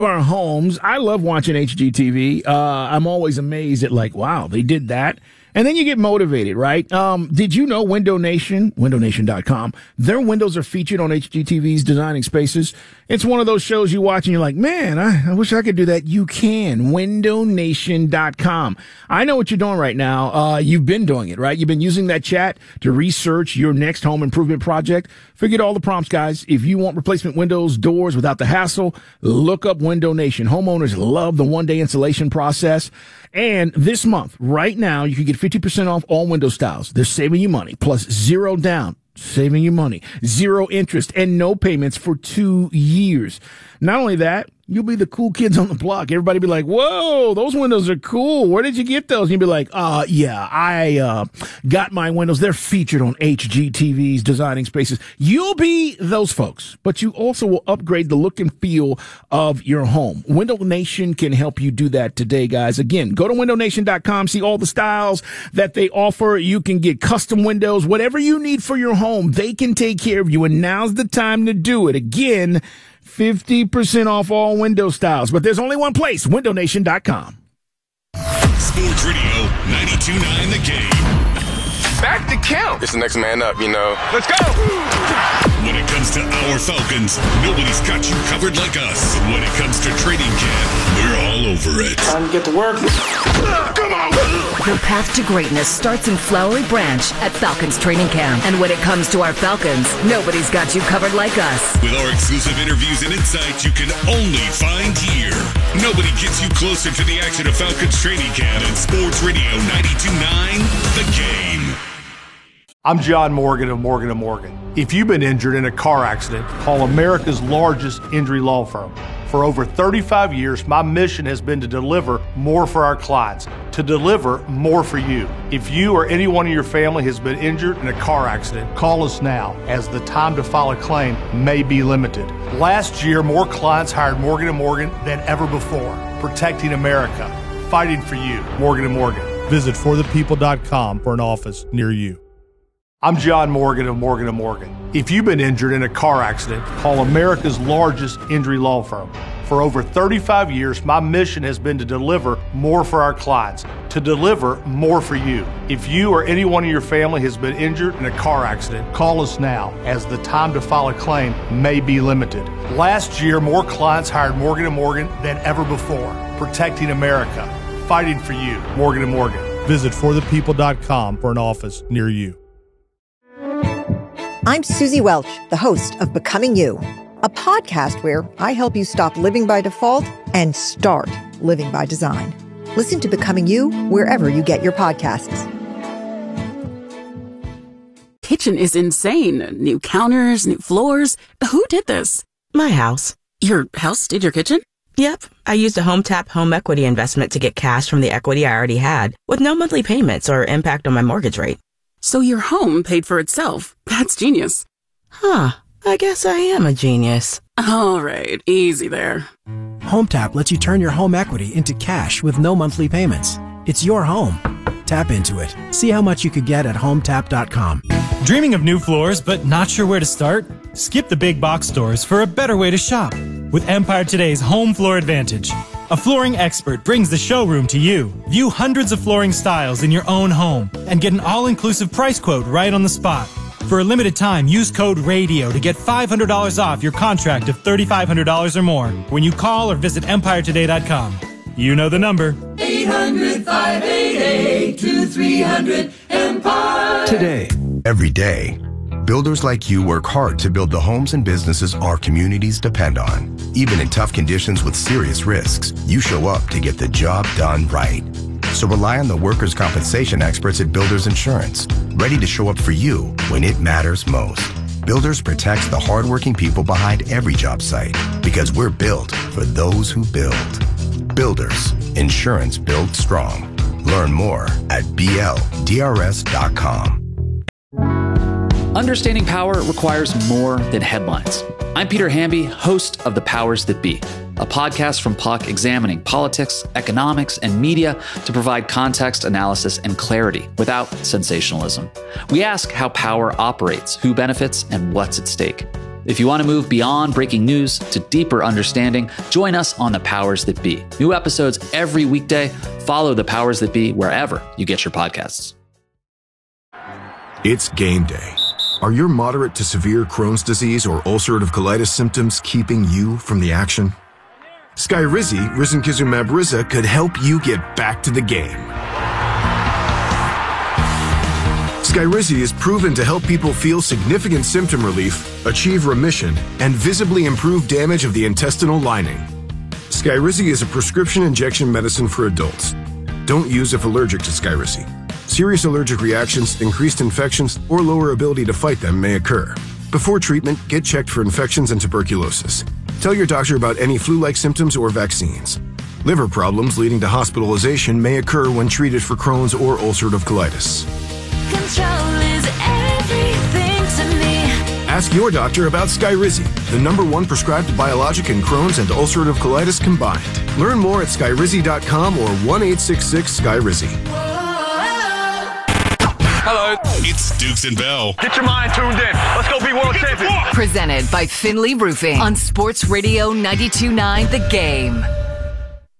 our homes. I love watching HGTV. I'm always amazed at wow, they did that. And then you get motivated, right? Did you know Window Nation, windownation.com, their windows are featured on HGTV's Designing Spaces? It's one of those shows you watch and you're like, man, I wish I could do that. You can. windownation.com. I know what you're doing right now. You've been doing it, right? You've been using that chat to research your next home improvement project. Forget all the prompts, guys. If you want replacement windows, doors without the hassle, look up Window Nation. Homeowners love the one-day installation process. And this month, right now, you can get 50% off all window styles. They're saving you money, plus 0 down, saving you money, 0 interest, and no payments for 2 years. Not only that, you'll be the cool kids on the block. Everybody be like, whoa, those windows are cool. Where did you get those? And you'll be like, yeah, I got my windows. They're featured on HGTV's Designing Spaces. You'll be those folks, but you also will upgrade the look and feel of your home. Window Nation can help you do that today, guys. Again, go to windownation.com, see all the styles that they offer. You can get custom windows, whatever you need for your home. They can take care of you, and now's the time to do it. Again, 50% off all window styles, but there's only one place, windownation.com. Sports Radio 92.9 The Game. Back to count. It's the next man up, Let's go. When it comes to our Falcons, nobody's got you covered like us. But when it comes to training camp, we're all over it. Time to get to work. Come on. Your path to greatness starts in Flowery Branch at Falcons Training Camp. And when it comes to our Falcons, nobody's got you covered like us. With our exclusive interviews and insights you can only find here. Nobody gets you closer to the action of Falcons Training Camp than Sports Radio 92.9 The Game. I'm John Morgan of Morgan & Morgan. If you've been injured in a car accident, call America's largest injury law firm. For over 35 years, my mission has been to deliver more for our clients, to deliver more for you. If you or anyone in your family has been injured in a car accident, call us now, as the time to file a claim may be limited. Last year, more clients hired Morgan & Morgan than ever before, protecting America, fighting for you. Morgan & Morgan. Visit forthepeople.com for an office near you. I'm John Morgan of Morgan & Morgan. If you've been injured in a car accident, call America's largest injury law firm. For over 35 years, my mission has been to deliver more for our clients, to deliver more for you. If you or anyone in your family has been injured in a car accident, call us now, as the time to file a claim may be limited. Last year, more clients hired Morgan & Morgan than ever before, protecting America, fighting for you. Morgan & Morgan. Visit forthepeople.com for an office near you. I'm Susie Welch, the host of Becoming You, a podcast where I help you stop living by default and start living by design. Listen to Becoming You wherever you get your podcasts. Kitchen is insane. New counters, new floors. Who did this? My house. Your house did your kitchen? Yep. I used a HomeTap home equity investment to get cash from the equity I already had, with no monthly payments or impact on my mortgage rate. So your home paid for itself. That's genius. Huh. I guess I am a genius. All right. Easy there. HomeTap lets you turn your home equity into cash with no monthly payments. It's your home. Tap into it. See how much you could get at HomeTap.com. Dreaming of new floors but not sure where to start? Skip the big box stores for a better way to shop with Empire Today's Home Floor Advantage. A flooring expert brings the showroom to you. View hundreds of flooring styles in your own home and get an all-inclusive price quote right on the spot. For a limited time, use code RADIO to get $500 off your contract of $3,500 or more when you call or visit EmpireToday.com. You know the number. 800-588-2300 Today. Every day, builders like you work hard to build the homes and businesses our communities depend on. Even in tough conditions with serious risks, you show up to get the job done right. So rely on the workers' compensation experts at Builders Insurance, ready to show up for you when it matters most. Builders protects the hardworking people behind every job site, because we're built for those who build. Builders. Insurance built strong. Learn more at BLDRS.com. Understanding power requires more than headlines. I'm Peter Hamby, host of The Powers That Be, a podcast from Puck examining politics, economics, and media to provide context, analysis, and clarity without sensationalism. We ask how power operates, who benefits, and what's at stake. If you want to move beyond breaking news to deeper understanding, join us on The Powers That Be. New episodes every weekday. Follow The Powers That Be wherever you get your podcasts. It's game day. Are your moderate to severe Crohn's disease or ulcerative colitis symptoms keeping you from the action? Skyrizi, risankizumab Riza, could help you get back to the game. Skyrizi is proven to help people feel significant symptom relief, achieve remission, and visibly improve damage of the intestinal lining. Skyrizi is a prescription injection medicine for adults. Don't use if allergic to Skyrizi. Serious allergic reactions, increased infections, or lower ability to fight them may occur. Before treatment, get checked for infections and tuberculosis. Tell your doctor about any flu-like symptoms or vaccines. Liver problems leading to hospitalization may occur when treated for Crohn's or ulcerative colitis. Control is everything to me. Ask your doctor about Skyrizi, the #1 prescribed biologic in Crohn's and ulcerative colitis combined. Learn more at skyrizi.com or 1-866-SKYRIZI. Hello. It's Dukes and Bell. Get your mind tuned in. Let's go be world champions. Presented by Finley Roofing on Sports Radio 92.9 The Game.